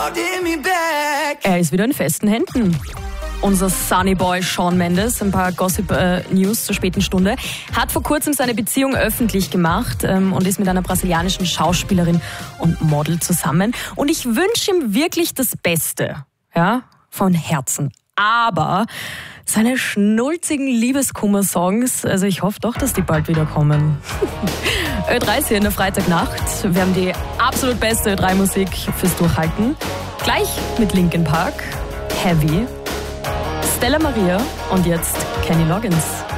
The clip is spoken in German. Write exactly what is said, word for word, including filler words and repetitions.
Er ist wieder in festen Händen. Unser Sunny Boy Shawn Mendes, ein paar Gossip-News äh, zur späten Stunde, hat vor kurzem seine Beziehung öffentlich gemacht ähm, und ist mit einer brasilianischen Schauspielerin und Model zusammen. Und ich wünsche ihm wirklich das Beste, ja, von Herzen. Aber seine schnulzigen Liebeskummer-Songs, also ich hoffe doch, dass die bald wieder kommen. Ö drei ist hier in der Freitagnacht. Wir haben die absolut beste Ö drei Musik fürs Durchhalten. Gleich mit Linkin Park, Heavy, Stella Maria und jetzt Kenny Loggins.